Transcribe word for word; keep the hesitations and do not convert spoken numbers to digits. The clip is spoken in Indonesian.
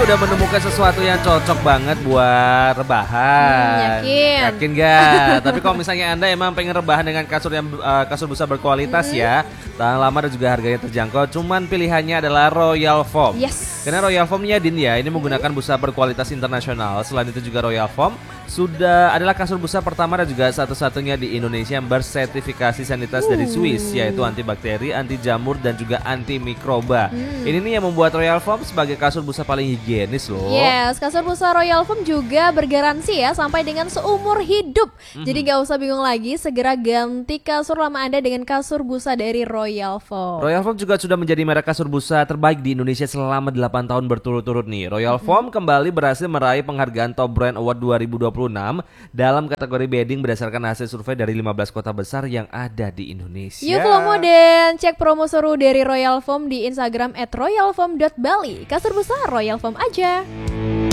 udah menemukan sesuatu yang cocok banget buat rebahan. Hmm, yakin? Yakin gak? Tapi kalau misalnya Anda emang pengen rebahan dengan kasur yang uh, kasur busa berkualitas hmm. ya, tahan lama dan juga harganya terjangkau. Cuman pilihannya adalah Royal Foam. Yes. Karena Royal Foam-nya Din ya, ini menggunakan busa berkualitas internasional. Selain itu juga Royal Foam sudah adalah kasur busa pertama dan juga satu-satunya di Indonesia yang bersertifikasi sanitas uh. dari Swiss, yaitu antibakteri, anti jamur dan juga anti mikroba. Hmm. Ini nih yang membuat Royal Foam sebagai kasur busa paling higienis loh. Yes, kasur busa Royal Foam juga bergaransi ya sampai dengan seumur hidup. Mm-hmm. Jadi gak usah bingung lagi, segera ganti kasur lama Anda dengan kasur busa dari Royal Foam. Royal Foam juga sudah menjadi merek kasur busa terbaik di Indonesia selama delapan tahun berturut-turut nih. Royal mm-hmm. Foam kembali berhasil meraih penghargaan Top Brand Award dua ribu dua puluh enam dalam kategori bedding berdasarkan hasil survei dari lima belas kota besar yang ada di Indonesia. Yuk Flomo dan cek promo seru dari Royal Foam di Instagram at royal foam dot bali. Kasur busa Royal Foam aja.